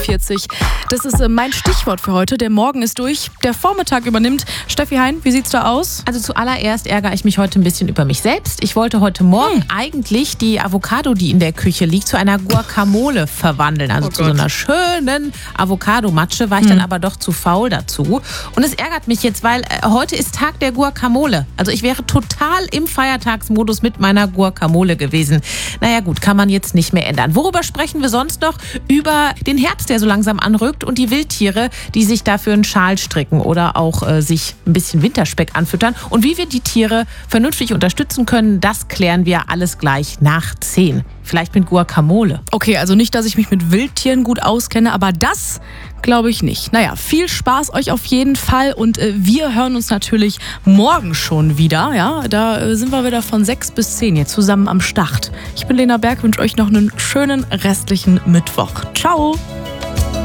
40. Das ist mein Stichwort für heute. Der Morgen ist durch, der Vormittag übernimmt. Steffi Hein, wie sieht's da aus? Also zuallererst ärgere ich mich heute ein bisschen über mich selbst. Ich wollte heute Morgen eigentlich die Avocado, die in der Küche liegt, zu einer Guacamole verwandeln. Also zu so einer schönen Avocado-Matsche, war ich dann aber doch zu faul dazu. Und es ärgert mich jetzt, weil heute ist Tag der Guacamole. Also ich wäre total im Feiertagsmodus mit meiner Guacamole gewesen. Naja gut, kann man jetzt nicht mehr ändern. Worüber sprechen wir sonst noch? Über den Herbst, der so langsam anrückt und die Wildtiere, die sich dafür einen Schal stricken oder auch sich ein bisschen Winterspeck anfüttern. Und wie wir die Tiere vernünftig unterstützen können, das klären wir alles gleich nach 10. Vielleicht mit Guacamole. Okay, also nicht, dass ich mich mit Wildtieren gut auskenne, aber das glaube ich nicht. Naja, viel Spaß euch auf jeden Fall und wir hören uns natürlich morgen schon wieder. Ja, da sind wir wieder von 6 bis 10 hier zusammen am Start. Ich bin Lena Berg, wünsche euch noch einen schönen restlichen Mittwoch. Ciao!